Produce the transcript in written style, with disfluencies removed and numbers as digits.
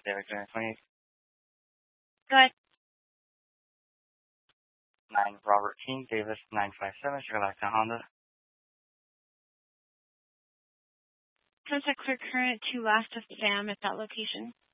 David 2020. Go ahead. 9 Robert King, Davis 957, Sugarlock Honda. Contact clear current to last of Sam at that location.